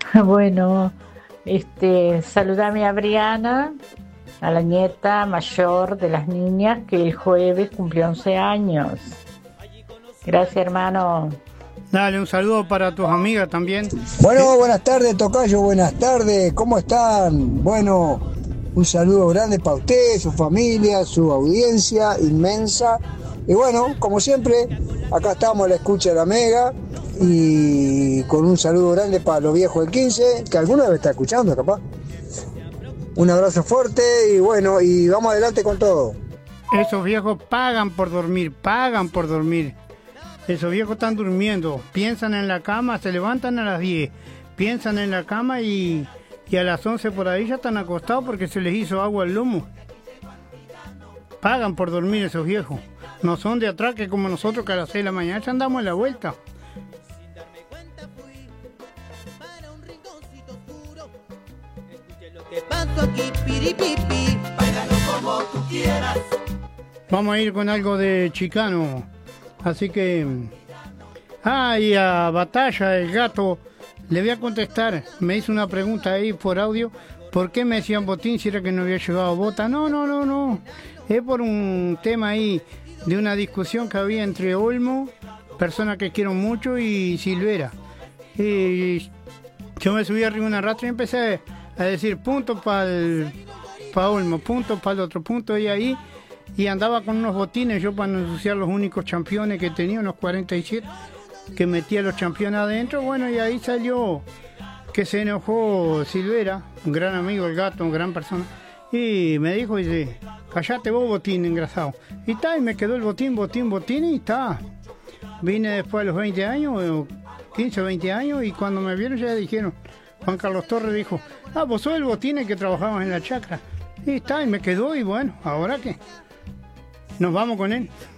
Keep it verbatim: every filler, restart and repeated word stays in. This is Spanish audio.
Bueno, este, saludame a Briana, a la nieta mayor de las niñas, que el jueves cumplió once años. Gracias, hermano. Dale, un saludo para tus amigas también. Bueno, buenas tardes, tocayo, buenas tardes, ¿cómo están? Bueno, un saludo grande para usted, su familia, su audiencia inmensa. Y bueno, como siempre, acá estamos a la escucha de la Mega. Y con un saludo grande para los viejos del quince, que alguno debe estar escuchando, capaz. Un abrazo fuerte y bueno, y vamos adelante con todo. Esos viejos pagan por dormir, pagan por dormir. Esos viejos están durmiendo, piensan en la cama, se levantan a las diez, piensan en la cama y, y a las once por ahí ya están acostados porque se les hizo agua al lomo. Pagan por dormir esos viejos. No son de atraque como nosotros que a las seis de la mañana ya andamos en la vuelta. Vamos a ir con algo de Chicano. Así que... Ah, y a Batalla, el gato, le voy a contestar. Me hizo una pregunta ahí por audio. ¿Por qué me decían Botín si era que no había llegado Bota? No, no, no, no. Es por un tema ahí de una discusión que había entre Olmo, persona que quiero mucho, y Silvera. Y yo me subí arriba una rastra y empecé a decir punto para pa Olmo, punto para el otro, punto y ahí. Y andaba con unos botines yo para no ensuciar los únicos championes que tenía, unos cuarenta y siete, que metía los championes adentro. Bueno, y ahí salió que se enojó Silvera, un gran amigo, el gato, una gran persona, y me dijo, dice, callate vos, botín engrasado. Y está, y me quedó el botín, botín, botín, y está. Vine después a los veinte años, quince o veinte años, y cuando me vieron ya dijeron, Juan Carlos Torres dijo, ah, vos sos el botín el que trabajabas en la chacra. Y está, y me quedó, y bueno, ¿ahora qué? Nos vamos con él.